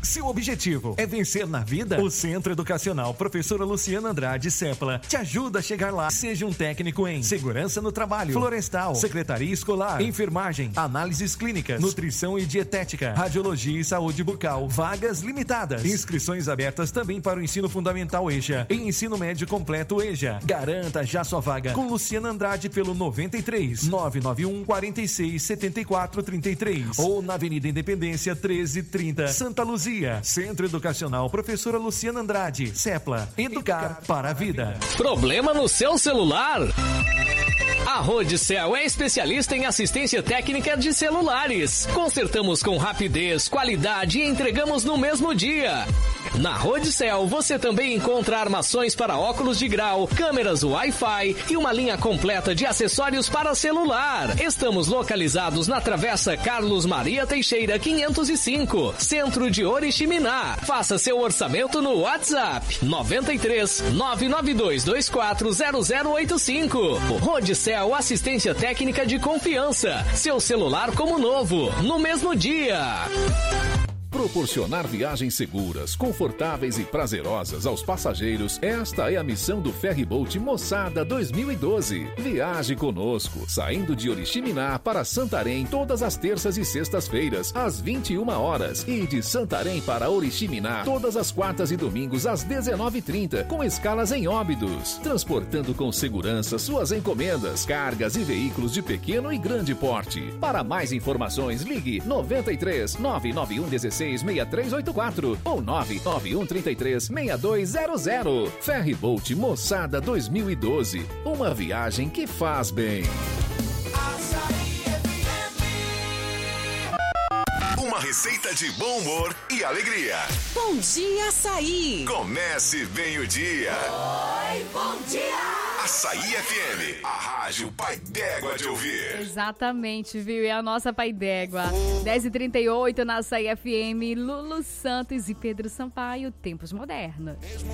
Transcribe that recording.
Seu objetivo é vencer na vida? O Centro Educacional Professora Luciana Andrade Sepla te ajuda a chegar lá. Seja um técnico em segurança no trabalho, florestal, secretaria escolar, enfermagem, análises clínicas, nutrição e dietética, radiologia e saúde bucal. Vagas limitadas. Inscrições abertas também para o ensino fundamental EJA e ensino médio completo EJA. Garanta já sua vaga com Luciana Andrade pelo 93 991 46 74 33 ou na Avenida Independência 1330, Santa Luzia. Centro Educacional Professora Luciana Andrade Sepla. Educar para a vida. Problema no seu celular? A Rodicel é especialista em assistência técnica de celulares. Consertamos com rapidez, qualidade e entregamos no mesmo dia. Na Rodicel você também encontra armações para óculos de grau, câmeras Wi-Fi e uma linha completa de acessórios para celular. Estamos localizados na Travessa Carlos Maria Teixeira 505, Centro de Oriximiná. Faça seu orçamento no WhatsApp 93 992 24 0085. Rodicel Assistência Técnica de Confiança. Seu celular como novo, no mesmo dia. Proporcionar viagens seguras, confortáveis e prazerosas aos passageiros, esta é a missão do Ferryboat Moçada 2012. Viaje conosco, saindo de Oriximiná para Santarém todas as terças e sextas-feiras, às 21 horas, e de Santarém para Oriximiná todas as quartas e domingos às 19h30, com escalas em Óbidos, transportando com segurança suas encomendas, cargas e veículos de pequeno e grande porte. Para mais informações, ligue 93 991 16 6384 ou 991 33 6200. Ferryboat Moçada 2012. Uma viagem que faz bem. Uma receita de bom humor e alegria. Bom dia, Açaí. Comece bem o dia. Oi, bom dia. Açaí FM, a rádio pai d'égua de ouvir. Exatamente, viu? É a nossa pai d'égua. 10h38 na Açaí FM, Lulu Santos e Pedro Sampaio, Tempos Modernos.